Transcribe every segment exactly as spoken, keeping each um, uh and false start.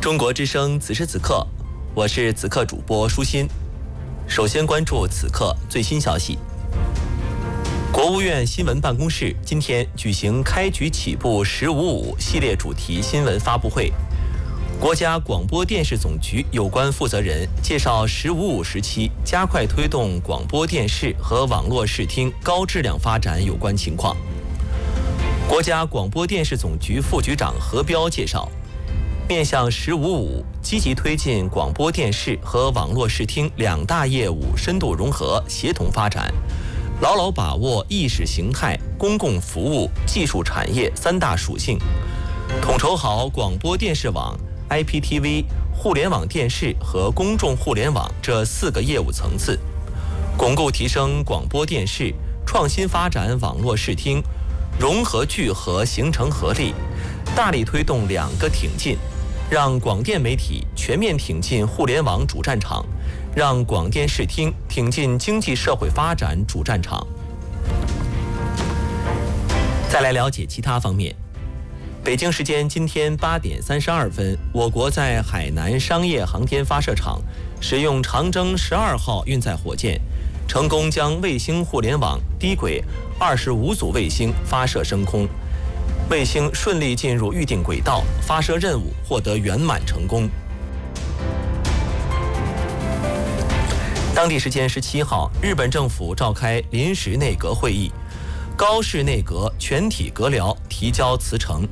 中国之声此时此刻，我是此刻主播舒心。首先关注此刻最新消息。国务院新闻办公室今天举行开局起步“十五五”系列主题新闻发布会。国家广播电视总局有关负责人介绍“十五五”时期加快推动广播电视和网络视听高质量发展有关情况。国家广播电视总局副局长何彪介绍，面向“十五五”，积极推进广播电视和网络视听两大业务深度融合、协同发展，牢牢把握意识形态、公共服务、技术产业三大属性，统筹好广播电视网、I P T V、互联网电视和公众互联网这四个业务层次，巩固提升广播电视，创新发展网络视听，融合聚合形成合力，大力推动两个挺进，让广电媒体全面挺进互联网主战场，让广电视听挺进经济社会发展主战场。再来了解其他方面。北京时间今天八点三十二分，我国在海南商业航天发射场使用长征十二号运载火箭，成功将卫星互联网低轨二十五组卫星发射升空。卫星顺利进入预定轨道，发射任务获得圆满成功。当地时间十七号，日本政府召开临时内阁会议，高市内阁全体阁僚提交辞呈。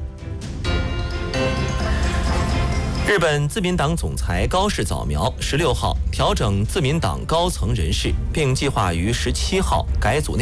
日本自民党总裁高市早苗十六号调整自民党高层人事，并计划于十七号改组内